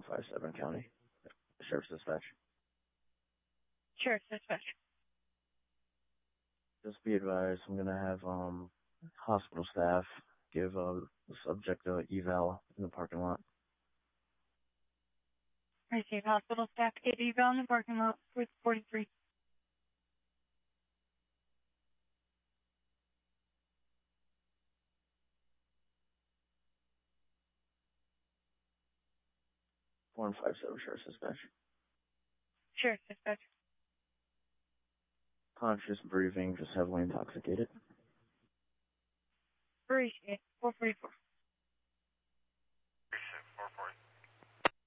457 County. Sheriff's Dispatch. Sheriff's Dispatch. Just be advised, I'm gonna have hospital staff give the subject a eval in the parking lot. Received. Hospital staff to get eval in the parking lot with 43. Form 57 Sheriff's Dispatch. Sheriff's Dispatch. Conscious breathing, just heavily intoxicated. Appreciate 444.